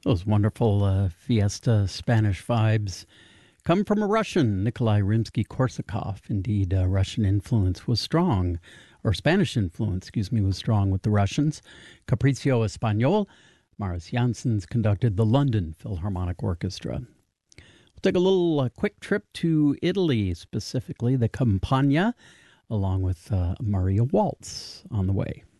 Those wonderful fiesta Spanish vibes come from a Russian, Nikolai Rimsky-Korsakov. Indeed, Russian influence was strong, or Spanish influence, was strong with the Russians. Capriccio Español, Maris Janssens conducted the London Philharmonic Orchestra. We'll take a little quick trip to Italy, specifically the Campagna, along with Maria Waltz on the way.